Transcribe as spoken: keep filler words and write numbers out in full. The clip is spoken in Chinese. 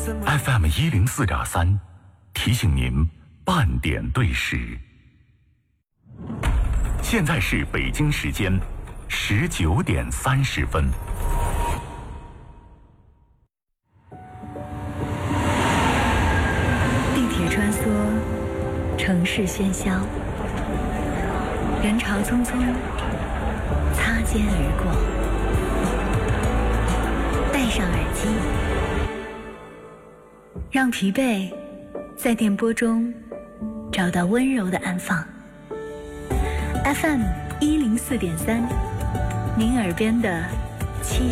F M 一零四点三，提醒您半点对时。现在是北京时间十九点三十分。 地铁穿梭，城市喧嚣，人潮匆匆，擦肩而过。戴上耳机，让疲惫在电波中找到温柔的安放。F M 一零四点三，您耳边的七